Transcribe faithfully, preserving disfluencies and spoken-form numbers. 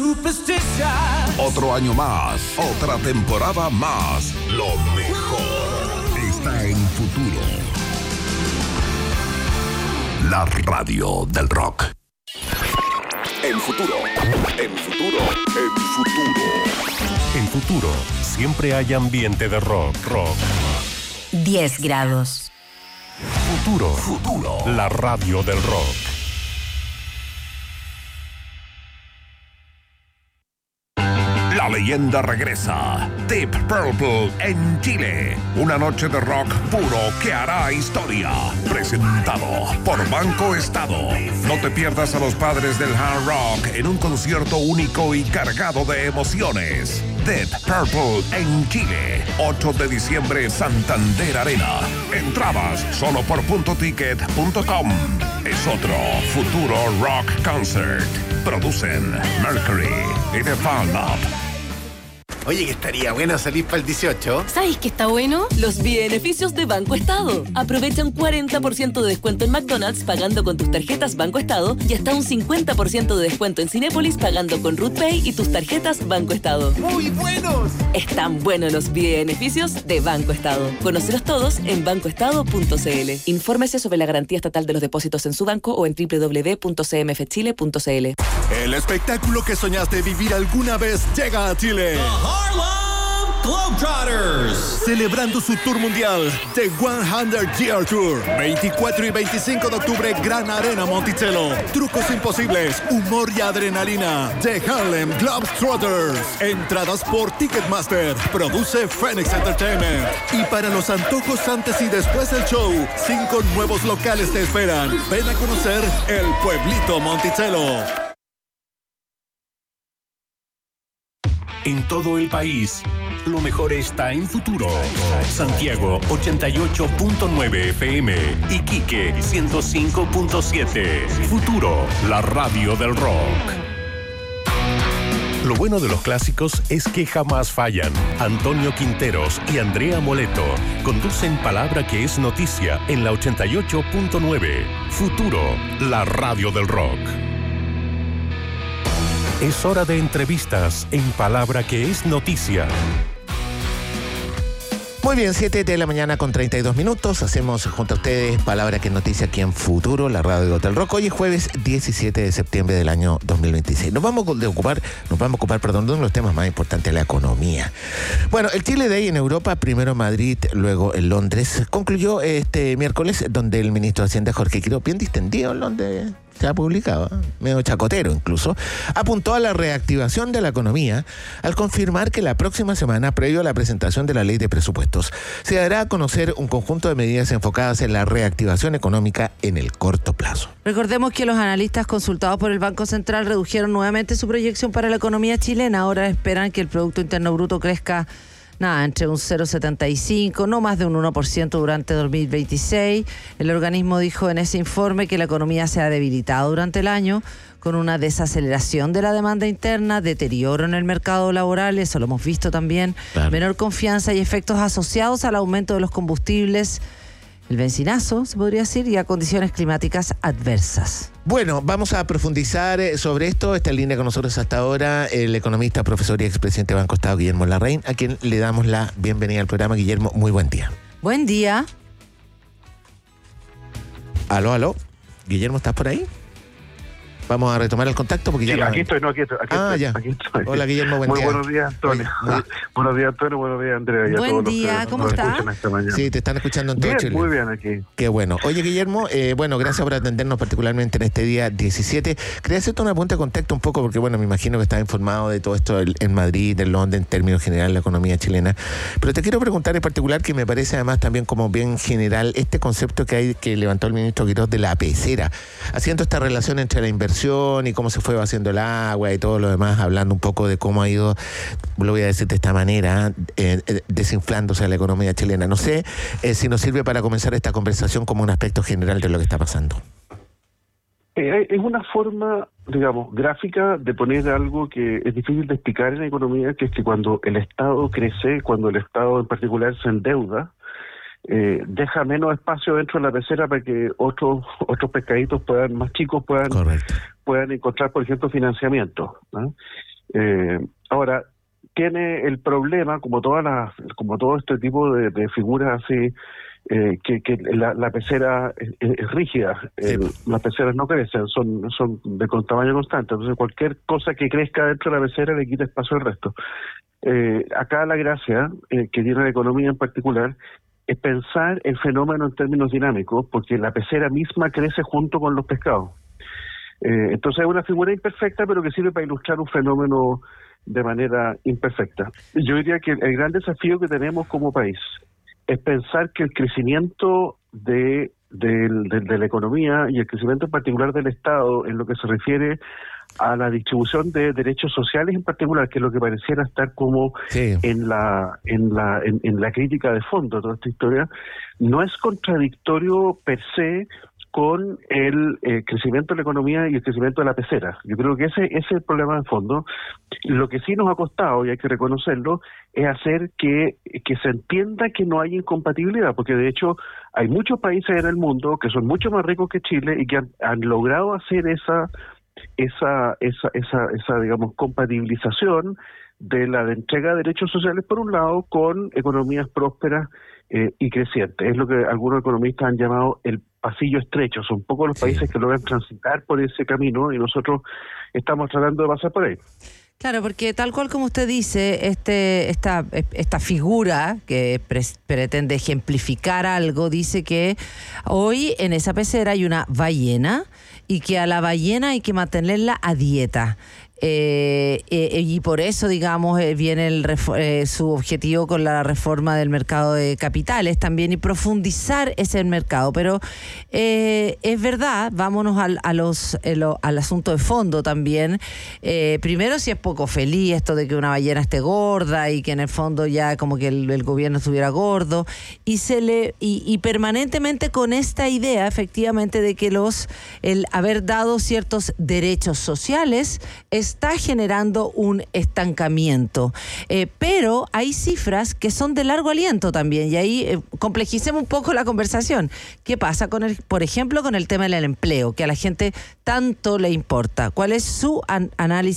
Otro año más, otra temporada más. Lo mejor está en Futuro. La radio del rock. En Futuro, en Futuro, en Futuro. En Futuro, siempre hay ambiente de rock, rock. diez grados. Futuro, Futuro, la radio del rock. La leyenda regresa. Deep Purple en Chile. Una noche de rock puro que hará historia. Presentado por Banco Estado. No te pierdas a los padres del hard rock en un concierto único y cargado de emociones. Deep Purple en Chile. ocho de diciembre, Santander Arena. Entradas solo por punto ticket punto com. Es otro Futuro Rock Concert. Producen Mercury y The Fan Up. Oye, que estaría bueno salir para el dieciocho. ¿Sabes qué está bueno? Los beneficios de Banco Estado. Aprovecha un cuarenta por ciento de descuento en McDonald's pagando con tus tarjetas Banco Estado y hasta un cincuenta por ciento de descuento en Cinépolis pagando con RootPay y tus tarjetas Banco Estado. ¡Muy buenos! Están buenos los beneficios de Banco Estado. Conócelos todos en banco estado punto c l. Infórmese sobre la garantía estatal de los depósitos en su banco o en doble u doble u doble u punto c m f chile punto c l. El espectáculo que soñaste vivir alguna vez llega a Chile. Harlem Globetrotters, celebrando su tour mundial, The cien Year Tour, veinticuatro y veinticinco de octubre, Gran Arena Monticello. Trucos imposibles, humor y adrenalina, The Harlem Globetrotters. Entradas por Ticketmaster, produce Phoenix Entertainment. Y para los antojos antes y después del show, cinco nuevos locales te esperan. Ven a conocer el pueblito Monticello. En todo el país, lo mejor está en Futuro. Santiago ochenta y ocho punto nueve F M, Iquique ciento cinco punto siete. Futuro, la radio del rock. Lo bueno de los clásicos es que jamás fallan. Antonio Quinteros y Andrea Moleto conducen Palabra que es noticia en la ochenta y ocho punto nueve. Futuro, la radio del rock. Es hora de entrevistas en Palabra que es noticia. Muy bien, siete de la mañana con treinta y dos minutos. Hacemos junto a ustedes Palabra que es noticia aquí en Futuro, la radio del rock. Hoy es jueves diecisiete de septiembre del año dos mil veintiséis. Nos vamos a ocupar, nos vamos a ocupar, perdón, de uno de los temas más importantes, la economía. Bueno, el Chile Day en Europa, primero en Madrid, luego en Londres, concluyó este miércoles, donde el ministro de Hacienda, Jorge Quiroz, bien distendido en Londres, se ha publicado, ¿eh? medio chacotero incluso, apuntó a la reactivación de la economía al confirmar que la próxima semana, previo a la presentación de la ley de presupuestos, se dará a conocer un conjunto de medidas enfocadas en la reactivación económica en el corto plazo. Recordemos que los analistas consultados por el Banco Central redujeron nuevamente su proyección para la economía chilena. Ahora esperan que el Producto Interno Bruto crezca Nada, entre un cero coma setenta y cinco, no más de un uno por ciento durante dos mil veintiséis. El organismo dijo en ese informe que la economía se ha debilitado durante el año, con una desaceleración de la demanda interna, deterioro en el mercado laboral, eso lo hemos visto también, claro. Menor confianza y efectos asociados al aumento de los combustibles, el benzinazo, se podría decir, y a condiciones climáticas adversas. Bueno, vamos a profundizar sobre esto. Está en línea con nosotros hasta ahora el economista, profesor y expresidente de Banco Estado, Guillermo Larraín, a quien le damos la bienvenida al programa. Guillermo, muy buen día. Buen día. Aló, aló. Guillermo, ¿estás por ahí? Vamos a retomar el contacto porque sí, ya... aquí estoy, no, aquí estoy. Aquí ah, estoy, ya. Aquí estoy. Hola, Guillermo, buen muy día. Buenos días, Antonio. Muy, muy... buenos días, Antonio, buenos días, Andrea. Y buen a todos día, los que ¿cómo nos estás? escuchan esta mañana. Sí, te están escuchando en todo bien, Chile. Muy bien aquí. Qué bueno. Oye, Guillermo, eh, bueno, gracias por atendernos particularmente en este día diecisiete. Quería hacerte una pregunta de contexto un poco, porque bueno, me imagino que estás informado de todo esto en Madrid, en Londres, en términos generales, la economía chilena. Pero te quiero preguntar en particular, que me parece además también como bien general, este concepto que hay que levantó el ministro Quiroz de la pecera, haciendo esta relación entre la inversión y cómo se fue vaciando el agua y todo lo demás, hablando un poco de cómo ha ido, lo voy a decir de esta manera, eh, desinflándose la economía chilena. No sé eh, si nos sirve para comenzar esta conversación como un aspecto general de lo que está pasando. Eh, es una forma, digamos, gráfica de poner algo que es difícil de explicar en la economía, que es que cuando el Estado crece, cuando el Estado en particular se endeuda, Eh, deja menos espacio dentro de la pecera para que otros otros pescaditos puedan, más chicos puedan Correcto. puedan encontrar, por ejemplo, financiamiento, ¿no? Eh, ahora, tiene el problema, como todas las, como todo este tipo de, de figuras así, eh, que, que la, la pecera es, es rígida, sí. eh, las peceras no crecen, son, son de con tamaño constante, entonces cualquier cosa que crezca dentro de la pecera le quita espacio al resto. Eh, acá la gracia eh, que tiene la economía en particular es pensar el fenómeno en términos dinámicos, porque la pecera misma crece junto con los pescados. Eh, entonces es una figura imperfecta, pero que sirve para ilustrar un fenómeno de manera imperfecta. Yo diría que el gran desafío que tenemos como país es pensar que el crecimiento de, de, de, de la economía y el crecimiento en particular del Estado en lo que se refiere a la distribución de derechos sociales en particular, que es lo que pareciera estar como sí. en la en la en, en la crítica de fondo de toda esta historia, no es contradictorio per se con el eh, crecimiento de la economía y el crecimiento de la pecera. Yo creo que ese, ese es el problema de fondo. Lo que sí nos ha costado, y hay que reconocerlo, es hacer que, que se entienda que no hay incompatibilidad, porque de hecho hay muchos países en el mundo que son mucho más ricos que Chile y que han, han logrado hacer esa esa esa esa esa digamos compatibilización de la de entrega de derechos sociales por un lado con economías prósperas eh, y crecientes. Es lo que algunos economistas han llamado el pasillo estrecho. Son pocos los países sí. que logran transitar por ese camino y nosotros estamos tratando de pasar por ahí. Claro, porque tal cual como usted dice, este esta esta figura que pre pretende ejemplificar algo, dice que hoy en esa pecera hay una ballena y que a la ballena hay que mantenerla a dieta. Eh, eh, y por eso, digamos, eh, viene el eh, su objetivo con la reforma del mercado de capitales también y profundizar ese mercado. Pero eh, es verdad, vámonos al, a los, el, al asunto de fondo también. Eh, primero, si es poco feliz esto de que una ballena esté gorda y que en el fondo ya como que el, el gobierno estuviera gordo y se le y, y permanentemente con esta idea, efectivamente, de que los el haber dado ciertos derechos sociales es está generando un estancamiento. Eh, pero hay cifras que son de largo aliento también, y ahí eh, complejicemos un poco la conversación. ¿Qué pasa con el, por ejemplo, con el tema del empleo, que a la gente tanto le importa? ¿Cuál es su an- análisis